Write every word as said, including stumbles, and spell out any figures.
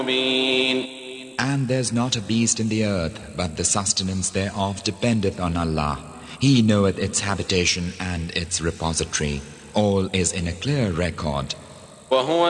مبين. And there's not a beast in the earth, but the sustenance thereof dependeth on Allah. He knoweth its habitation and its repository. All is in a clear record. وهو